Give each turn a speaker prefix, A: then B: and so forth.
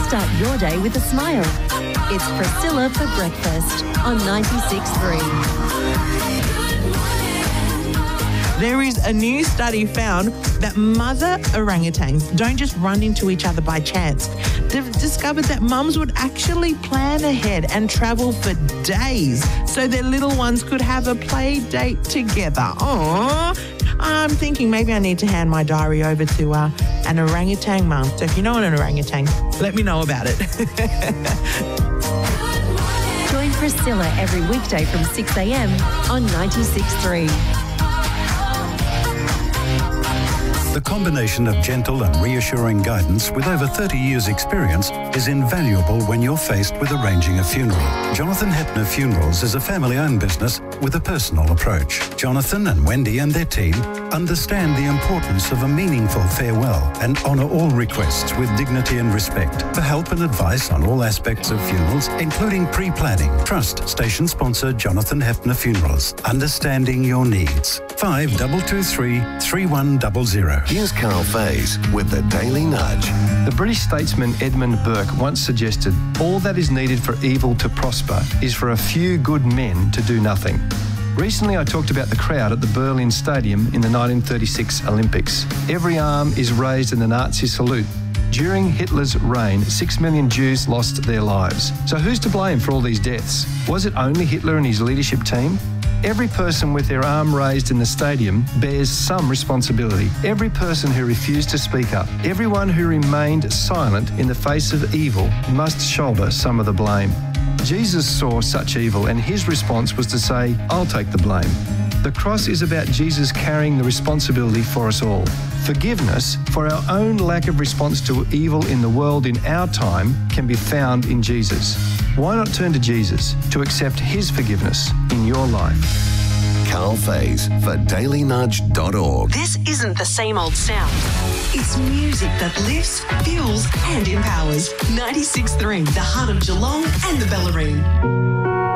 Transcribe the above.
A: Start your day with a smile. It's Priscilla for breakfast on 96.3.
B: There is a new study found that mother orangutans don't just run into each other by chance. They've discovered that mums would actually plan ahead and travel for days so their little ones could have a play date together. Aww. I'm thinking maybe I need to hand my diary over to an orangutan mum. So if you know an orangutan, let me know about it.
A: Join Priscilla every weekday from 6 a.m. on 96.3.
C: The combination of gentle and reassuring guidance with over 30 years' experience is invaluable when you're faced with arranging a funeral. Jonathan Heppner Funerals is a family-owned business with a personal approach. Jonathan and Wendy and their team understand the importance of a meaningful farewell and honour all requests with dignity and respect. For help and advice on all aspects of funerals, including pre-planning, trust station sponsor Jonathan Heppner Funerals. Understanding your needs. 5223 3100.
D: Here's Carl Faze with the Daily Nudge.
E: The British statesman Edmund Burke once suggested all that is needed for evil to prosper is for a few good men to do nothing. Recently, I talked about the crowd at the Berlin Stadium in the 1936 Olympics. Every arm is raised in the Nazi salute. During Hitler's reign, 6 million Jews lost their lives. So who's to blame for all these deaths? Was it only Hitler and his leadership team? Every person with their arm raised in the stadium bears some responsibility. Every person who refused to speak up, everyone who remained silent in the face of evil must shoulder some of the blame. Jesus saw such evil and his response was to say, "I'll take the blame." The cross is about Jesus carrying the responsibility for us all. Forgiveness for our own lack of response to evil in the world in our time can be found in Jesus. Why not turn to Jesus to accept his forgiveness in your life?
D: Carl Faze for dailynudge.org.
F: This isn't the same old sound. It's music that lifts, fuels and empowers. 96.3, the heart of Geelong and the Bellarine.